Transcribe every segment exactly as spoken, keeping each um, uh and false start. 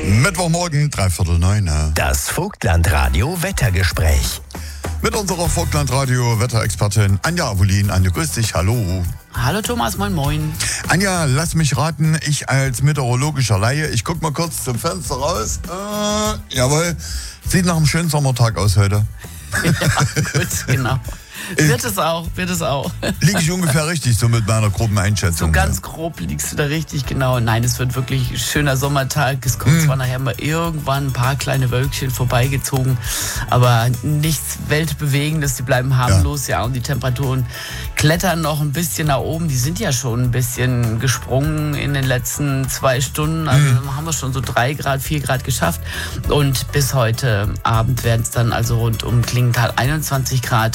Mittwochmorgen, dreiviertel neun. Das Vogtlandradio Wettergespräch. Mit unserer Vogtlandradio Wetterexpertin Anja Avolin. Anja, grüß dich, hallo. Hallo Thomas, moin moin. Anja, lass mich raten, ich als meteorologischer Laie, ich guck mal kurz zum Fenster raus. Äh, jawohl, sieht nach einem schönen Sommertag aus heute. Ja, gut, genau. Wird es auch, wird es auch. Liege ich ungefähr richtig, so mit meiner groben Einschätzung? So ganz grob liegst du da richtig, genau. Nein, es wird wirklich ein schöner Sommertag. Es kommt hm. zwar nachher mal irgendwann ein paar kleine Wölkchen vorbeigezogen, aber nichts Weltbewegendes. Die bleiben harmlos, ja. ja. Und die Temperaturen klettern noch ein bisschen nach oben. Die sind ja schon ein bisschen gesprungen in den letzten zwei Stunden. Also hm. haben wir schon so drei Grad, vier Grad geschafft. Und bis heute Abend werden es dann also rund um Klingenthal einundzwanzig Grad.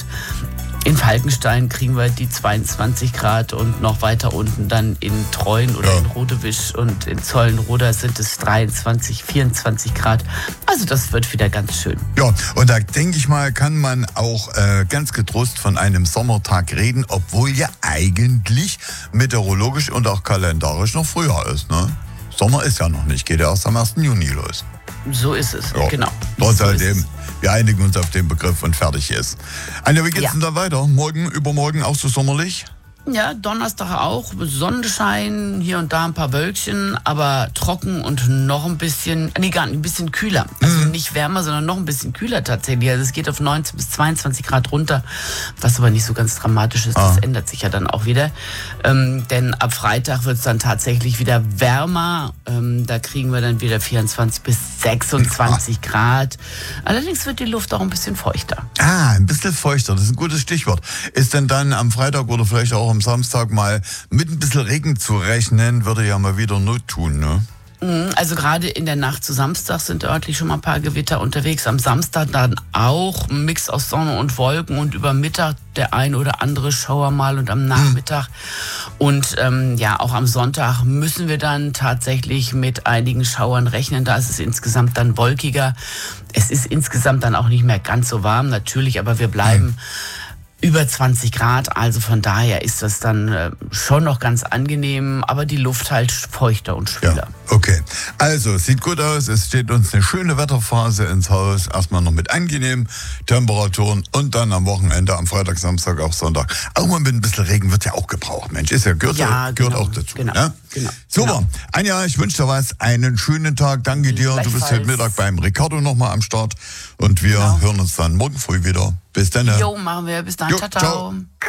In Falkenstein kriegen wir die zweiundzwanzig Grad und noch weiter unten dann in Treuen oder ja. in Rodewisch und in Zollenroda sind es dreiundzwanzig, vierundzwanzig Grad. Also das wird wieder ganz schön. Ja, und da denke ich mal, kann man auch äh, ganz getrost von einem Sommertag reden, obwohl ja eigentlich meteorologisch und auch kalendarisch noch früher ist, ne? Sommer ist ja noch nicht, geht ja erst am ersten Juni los. So ist es, ja. genau. Trotz so alledem, wir einigen uns auf den Begriff und fertig ist. Anja, wie geht's ja. denn da weiter? Morgen, übermorgen auch so sommerlich? Ja, Donnerstag auch. Sonnenschein, hier und da ein paar Wölkchen, aber trocken und noch ein bisschen, nee, gar nicht, ein bisschen kühler. Also mhm. nicht wärmer, sondern noch ein bisschen kühler tatsächlich. Also es geht auf neunzehn bis zweiundzwanzig Grad runter, was aber nicht so ganz dramatisch ist. Ah. Das ändert sich ja dann auch wieder. Ähm, denn ab Freitag wird es dann tatsächlich wieder wärmer. Ähm, da kriegen wir dann wieder vierundzwanzig bis sechsundzwanzig ah. Grad. Allerdings wird die Luft auch ein bisschen feuchter. Ah, ein bisschen feuchter, das ist ein gutes Stichwort. Ist denn dann am Freitag oder vielleicht auch am Samstag mal mit ein bisschen Regen zu rechnen, würde ja mal wieder Not tun, ne? Also gerade in der Nacht zu Samstag sind örtlich schon mal ein paar Gewitter unterwegs. Am Samstag dann auch ein Mix aus Sonne und Wolken und über Mittag der ein oder andere Schauer mal und am Nachmittag. Hm. Und ähm, ja, auch am Sonntag müssen wir dann tatsächlich mit einigen Schauern rechnen. Da ist es insgesamt dann wolkiger. Es ist insgesamt dann auch nicht mehr ganz so warm, natürlich, aber wir bleiben... Hm. über zwanzig Grad, also von daher ist das dann äh, schon noch ganz angenehm, aber die Luft halt feuchter und schwüler. Ja, okay. Also, sieht gut aus, es steht uns eine schöne Wetterphase ins Haus, erstmal noch mit angenehmen Temperaturen und dann am Wochenende, am Freitag, Samstag, auch Sonntag. Auch mal mit ein bisschen Regen wird ja auch gebraucht, Mensch, ist ja, gehört, ja, gehört genau, auch dazu. Genau, ja? genau, Super, genau. Anja, ich wünsche dir was, einen schönen Tag, danke dir, du bist heute Mittag beim Ricardo nochmal am Start und wir genau. hören uns dann morgen früh wieder. Bis dann. Jo, machen wir. Bis dann. Jo, ciao, ciao. ciao.